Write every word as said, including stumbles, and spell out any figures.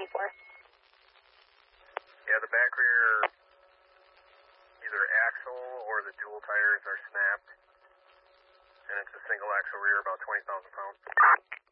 eighty-four. Yeah, the back rear, either axle or the dual tires are snapped, and it's a single axle rear, about twenty thousand pounds.